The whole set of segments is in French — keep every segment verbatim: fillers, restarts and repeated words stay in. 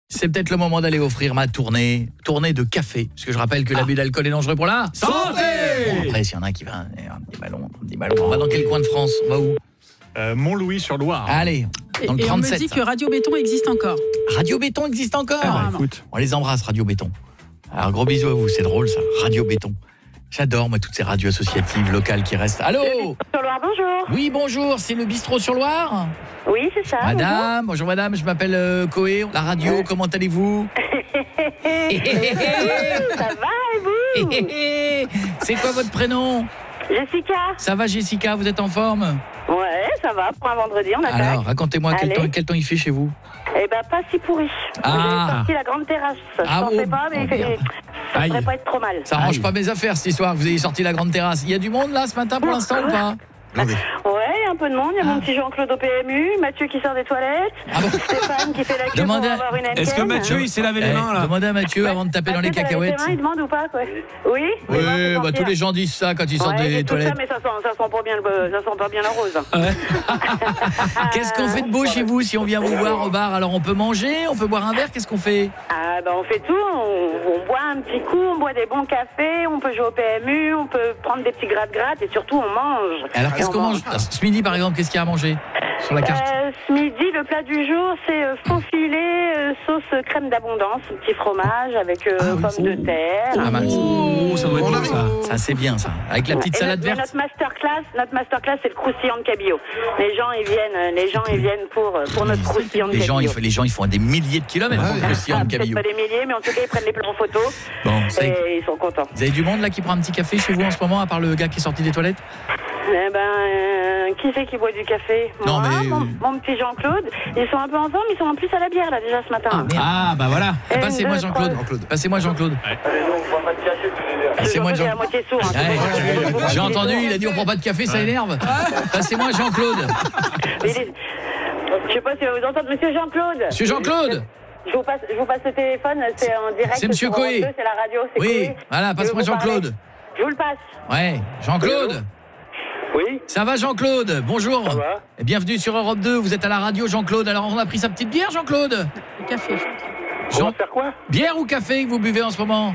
C'est peut-être le moment d'aller offrir ma tournée, tournée de café, parce que je rappelle que ah. l'abus d'alcool est dangereux pour la santé. Bon, après, s'il y en a un qui va un petit ballon, un petit ballon, on va dans quel coin de France? On va où? euh, Montlouis-sur-Loire. Allez, dans le et trente-sept. on me dit que Radio Béton existe encore. Radio Béton existe encore. Ah, bah, écoute. On les embrasse, Radio Béton. Alors, gros bisous à vous, c'est drôle ça, Radio Béton. J'adore, moi, toutes ces radios associatives locales qui restent. Allô? Sur Loire, bonjour. Oui, bonjour, c'est le bistrot sur Loire? Oui, c'est ça. Madame, bonjour, bonjour madame, je m'appelle euh, Coé, la radio, ouais. Comment allez-vous? Ça va et vous? C'est quoi votre prénom? Jessica. Ça va Jessica, vous êtes en forme? Ouais, ça va, pour un vendredi, on attaque. Alors, racontez-moi quel temps, quel temps il fait chez vous? Eh ben, pas si pourri. Ah. J'ai sorti la grande terrasse. Je ah, pensais oh, pas, mais oh, fait, ça devrait pas être trop mal. Ça arrange Aïe. pas mes affaires cette histoire, vous avez sorti la grande terrasse. Il y a du monde là ce matin pour l'instant ou pas? Ouais, un peu de monde. Il y a ah. mon petit Jean-Claude au P M U, Mathieu qui sort des toilettes, ah bon. Stéphane qui fait la queue demandez pour avoir une Henken. Est-ce que Mathieu il s'est lavé les mains là? Demandez à Mathieu avant de taper dans les cacahuètes. Mains, il demande ou pas quoi? Oui. Oui, bah, bah, tous les gens disent ça quand ils sortent ouais, des toilettes. Ça, mais ça sent, ça sent pas bien le, ça sent pas bien la rose. Ouais. Qu'est-ce qu'on fait de beau chez vous si on vient vous voir au bar? Alors on peut manger, on peut boire un verre, qu'est-ce qu'on fait? Ah bah on fait tout, on, on boit un petit coup, on boit des bons cafés, on peut jouer au P M U, on peut prendre des petits gratte-gratte et surtout on mange. Alors qu'est-ce qu'on mange? Ce midi par exemple, qu'est-ce qu'il y a à manger sur la carte? euh, Ce midi, le plat du jour, c'est euh, faux filet, euh, sauce crème d'abondance, petit fromage avec euh, ah, pommes oui. de terre. Ah, mal. Oh, ça doit être bon ça. Ça c'est bien ça. Avec la petite et salade notre, verte. Notre masterclass, notre masterclass, c'est le croustillant de cabillaud. Les gens ils viennent, les gens ils viennent pour pour notre croustillant de les cabillaud. gens, ils, les gens ils font des milliers de kilomètres pour le croustillant ah, de cabillaud. Pas des milliers, mais en tout cas ils prennent les plans en photo. Bon, et ils sont contents. Vous avez du monde là qui prend un petit café chez vous en ce moment, à part le gars qui est sorti des toilettes? Eh ben, euh, qui c'est qui boit du café? Non, Moi, mais... mon, mon petit Jean-Claude. Ils sont un peu en forme, ils sont en plus à la bière là déjà ce matin. Ah, ah bah voilà. Et Passez-moi deux, Jean-Claude. trois... Passez-moi Jean-Claude. Ouais. Passez-moi Jean-Claude. À moitié sourd, hein, ouais, j'ai entendu, il a dit on prend pas de café, ça énerve. Passez-moi Jean-Claude. Je sais pas si vous entendez, monsieur Jean-Claude. Monsieur Jean-Claude. Je vous passe, je vous passe le téléphone, c'est en direct. C'est monsieur Coé. C'est la radio, c'est Oui, Coé. voilà, passe-moi Jean-Claude. Je vous le passe. Ouais, Jean-Claude. Oui. Ça va Jean-Claude? Bonjour. Ça va. Bienvenue sur Europe deux, vous êtes à la radio Jean-Claude. Alors on a pris sa petite bière Jean-Claude? Le café. Jean... On va faire quoi? Bière ou café que vous buvez en ce moment?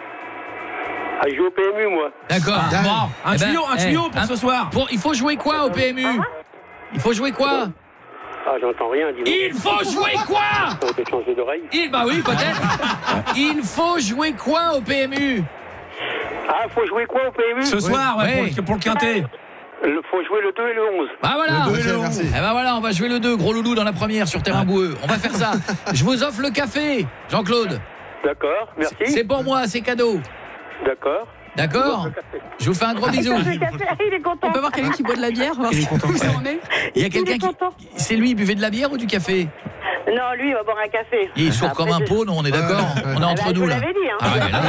Ah, je joue au P M U moi. D'accord. Ah, bon, un eh ben, tuyau, un tuyau eh, pour hein, ce soir. Pour, il faut jouer quoi au P M U? Il faut jouer quoi? Ah, j'entends rien, dis-moi. Il faut jouer quoi? On peut changer d'oreille. Il, bah oui, peut-être. Il faut jouer quoi au P M U? Ah, faut jouer quoi au P M U? Ce soir, ouais, ouais. Pour, le, pour le quintet. Il faut jouer le deux et le onze. Bah voilà. Le deux et le onze. Eh bah voilà, on va jouer le deux, gros loulou dans la première sur terrain boueux. On va faire ça. Je vous offre le café, Jean-Claude. D'accord, merci. C'est pour moi, c'est cadeau. D'accord. D'accord. Je vous fais un gros bisou. Il est content. On peut voir quelqu'un qui boit de la bière, voir Il est content. où ça en est. Il y a quelqu'un qui... C'est lui, il buvait de la bière ou du café? Non, lui, il va boire un café. Il est sourd Après, comme un pot, non, on est d'accord? On est entre bah, nous je là. vous l'avais dit, hein. Ah ouais, mais là,